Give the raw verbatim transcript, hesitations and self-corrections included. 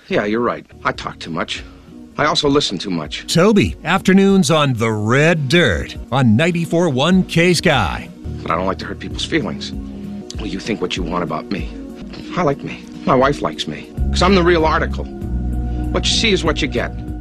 Yeah, you're right. I talk too much. I also listen too much. Toby, afternoons on The Red Dirt on ninety-four point one K-Sky. But I don't like to hurt people's feelings. Well, you think what you want about me. I like me. My wife likes me. Because I'm the real article. What you see is what you get.